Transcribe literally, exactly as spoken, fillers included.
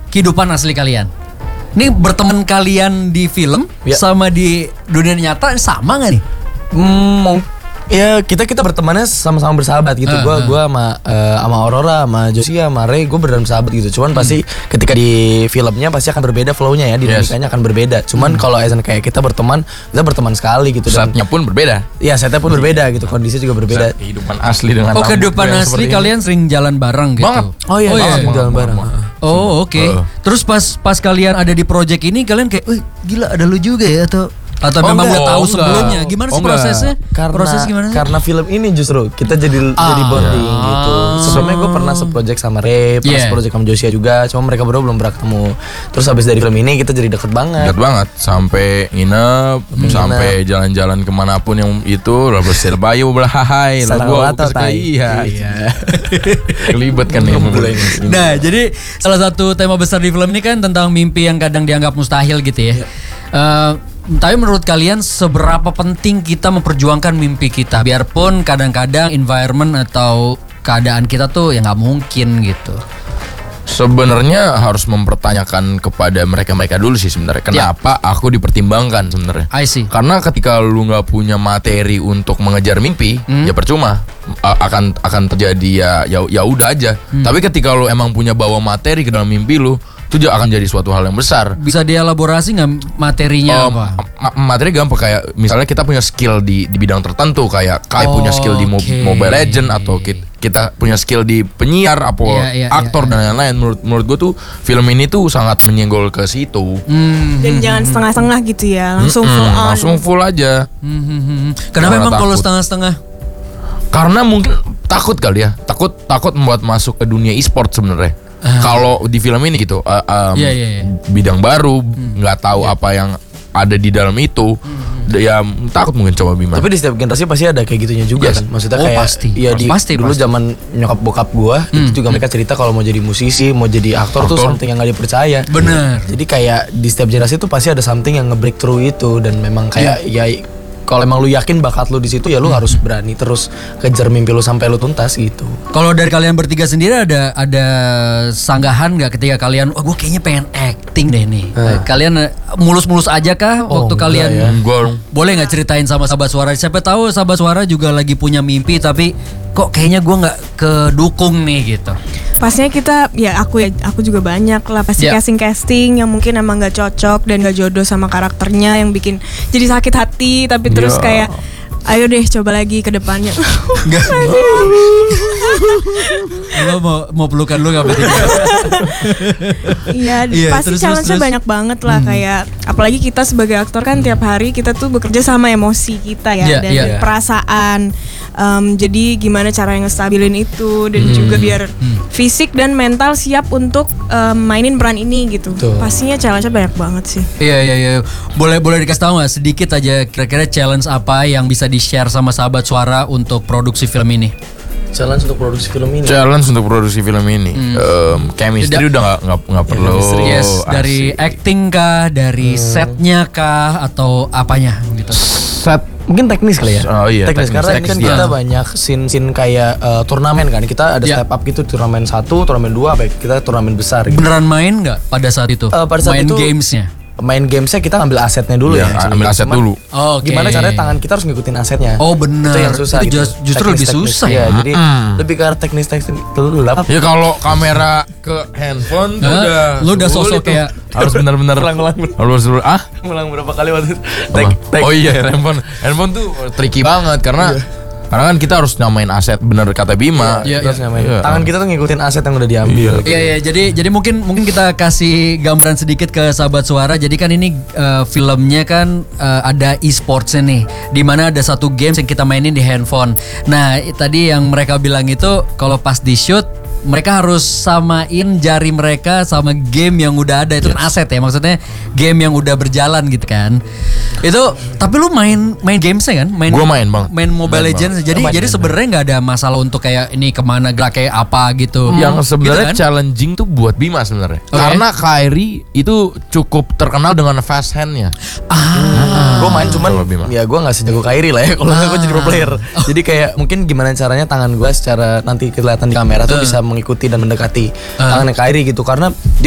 kehidupan asli kalian. Ini berteman kalian di film ya. sama di dunia nyata sama nggak nih? Hmm, ya kita kita bertemannya sama-sama bersahabat gitu. Uh, Gue uh. gue sama uh, sama Aurora, sama Josia, sama Ray, gue beneran bersahabat gitu. Cuman hmm. pasti ketika di filmnya pasti akan berbeda flow-nya ya, dinamikanya yes. akan berbeda. Cuman hmm. kalau Ezen kayak kita berteman, kita berteman sekali gitu. Setnya pun berbeda. Iya, setnya pun berbeda gitu. Kondisi juga berbeda. Set kehidupan asli dengan. Oh, kehidupan asli kalian sering jalan bareng gitu. Banget. Oh iya, oh, iya. sering jalan bareng. Oh oke. Okay. Uh. Terus pas pas kalian ada di project ini kalian kayak, wih gila ada lu juga ya atau atau oh, memang enggak, udah tahu oh, sebelumnya? Gimana oh, sih prosesnya? Karena, Proses gimana sih? Karena film ini justru kita jadi ah, jadi bonding ya. gitu. Sebelumnya gue pernah seproject sama Ray, pernah yeah. seproject sama Josia juga. Cuma mereka berdua belum pernah ketemu. Terus habis dari film ini kita jadi deket banget. Deket banget. Sampai nginep, hmm. sampai jalan-jalan kemanapun yang itu. Lalu Surabaya belah hai. Lalu gue iya. iya. Kelibet kan nih. Nah jadi salah satu tema besar di film ini kan tentang mimpi yang kadang dianggap mustahil gitu ya. Yeah. Uh, Tapi menurut kalian seberapa penting kita memperjuangkan mimpi kita, biarpun kadang-kadang environment atau keadaan kita tuh ya nggak mungkin gitu. Sebenarnya harus mempertanyakan kepada mereka-mereka dulu sih sebenarnya. Kenapa yeah. aku dipertimbangkan sebenarnya? I see. Karena ketika lu nggak punya materi untuk mengejar mimpi, hmm? ya percuma. A- akan akan terjadi ya ya ya udah aja. Hmm. Tapi ketika lu emang punya bawa materi ke dalam mimpi lu, itu juga akan jadi suatu hal yang besar. Bisa dielaborasi nggak materinya um, apa? Ma- materi gampang kayak misalnya kita punya skill di di bidang tertentu kayak Kai oh, punya skill di mo- okay. Mobile Legend atau kita, kita punya skill di penyiar apa yeah, yeah, aktor yeah, yeah. dan lain-lain. Menurut menurut gue tuh film ini tuh sangat menyenggol ke situ. Hmm. Dan jangan setengah-setengah gitu ya, langsung hmm, full on. Langsung full aja. Hmm. Kenapa emang kalau setengah-setengah? Karena mungkin takut kali ya, takut takut membuat masuk ke dunia e-sport sebenarnya. Uh. Kalau di film ini gitu, uh, um, yeah, yeah, yeah. bidang baru, nggak hmm. tahu yeah. apa yang ada di dalam itu, hmm. ya takut mungkin coba Bima. Tapi di setiap generasi pasti ada kayak gitunya juga yes. kan, maksudnya oh, kayak, pasti. ya di pasti, dulu pasti. zaman nyokap bokap gua hmm. itu juga mereka cerita kalau mau jadi musisi, mau jadi aktor, aktor. tuh something yang nggak dipercaya. Bener. Jadi kayak di setiap generasi tuh pasti ada something yang nge-break through itu dan memang kayak yeah. ya. Kalau emang lu yakin bakat lu di situ ya lu hmm. harus berani terus kejar mimpi lu sampai lu tuntas gitu. Kalau dari kalian bertiga sendiri ada ada sanggahan nggak ketika kalian, oh gue kayaknya pengen acting deh nih. Hmm. Kalian mulus-mulus aja kah oh, waktu kalian? Ya. Boleh nggak ceritain sama Sahabat Suara? Siapa tahu Sahabat Suara juga lagi punya mimpi tapi kok kayaknya gue nggak kedukung nih gitu. Pastinya kita ya aku ya aku juga banyak lah pasti yeah. casting-casting yang mungkin emang nggak cocok dan nggak jodoh sama karakternya yang bikin jadi sakit hati tapi terus yeah. kayak ayo deh coba lagi ke depannya. Enggak. Lo mau mau pelukan lu nggak berarti? Iya yeah, pasti challenge-nya banyak banget lah hmm. kayak apalagi kita sebagai aktor kan tiap hari kita tuh bekerja sama emosi kita ya yeah, dan yeah. perasaan. Um, jadi gimana cara yang ngestabilin itu dan hmm. juga biar hmm. fisik dan mental siap untuk um, mainin peran ini gitu. Tuh. Pastinya challenge-nya banyak banget sih. Iya iya iya. Boleh boleh dikasih tahu nggak sedikit aja kira-kira challenge apa yang bisa di-share sama Sahabat Suara untuk produksi film ini? Challenge untuk produksi film ini. Challenge untuk produksi film ini. Hmm. Um, chemistry udah nggak nggak nggak perlu. Yes, dari acting kah, dari hmm. setnya kah, atau apanya gitu. Set mungkin teknis kali ya. Oh iya. Teknis, teknis karena teknis, kan ya. Kita banyak scene-scene kayak uh, turnamen kan. Kita ada yeah. step up gitu, turnamen satu, turnamen dua, baik kita turnamen besar. Gitu. Beneran main nggak pada saat itu? Uh, pada saat main itu, gamesnya. Main gamesnya kita ambil asetnya dulu ya. ya ambil aset Cuman, dulu. Oh, okay. Gimana caranya tangan kita harus ngikutin asetnya. Oh benar. Itu yang susah. Itu gitu. justru teknis, lebih teknis, susah ya. ya. Jadi mm. lebih ke arah teknis-teknis gelap. Ya kalau kamera ke handphone huh? udah. Lu udah sosok kayak harus benar-benar ulang-ulang. Harus bener, ah? Ulang berapa kali waktu itu? Oh iya handphone. Handphone tuh tricky banget karena karena kan kita harus nyamain aset bener kata Bima. Iya, terus iya, nyamain. iya. Tangan kita tuh ngikutin aset yang udah diambil. Iya iya jadi jadi mungkin mungkin kita kasih gambaran sedikit ke Sahabat Suara. Jadi kan ini uh, filmnya kan uh, ada e-sportsnya nih. Di mana ada satu game yang kita mainin di handphone. Nah, tadi yang mereka bilang itu kalau pas di shoot mereka harus samain jari mereka sama game yang udah ada. Itu kan aset ya, maksudnya game yang udah berjalan gitu kan. Itu tapi lu main main gamesnya kan? Main, gua main bang. Main Mobile main Legends. Bang. Jadi main, jadi sebenarnya nggak ada masalah untuk kayak ini kemana gerak kayak apa gitu. Hmm. Yang sebenarnya gitu kan? challenging tuh buat Bima sebenarnya. Okay. Karena Kairi itu cukup terkenal dengan fast handnya. Ah. Hmm. Gue main cuman ya gue nggak sejago Kairi lah ya. Kalau nggak ah. gue jadi pro player. Oh. Jadi kayak mungkin gimana caranya tangan gue secara nanti kelihatan di kamera tuh uh. bisa mengikuti dan mendekati uh. tangan Kairi gitu karena